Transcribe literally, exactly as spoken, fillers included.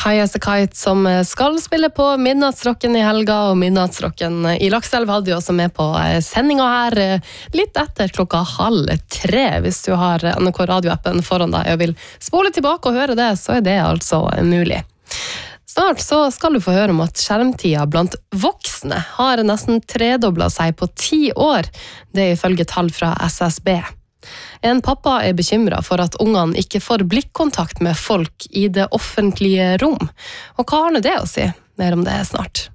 High as a Kite som skal spille på Midnattsrocken i helga, og Midnattsrocken i Lakselv hadde jo også med på sendinga her litt etter klokka halv tre. Hvis du har N R K radioappen foran deg og vil spole tilbake og høre det, så er det altså mulig. Snart så skal du få høre om at skjermtida blant voksne har nesten tredoblet seg på ti år. Det er ifølge tall fra S S B. En pappa er bekymret for at ungene ikke får blikkontakt med folk i det offentlige rom. Og hva har nå det å si? Mer om det snart.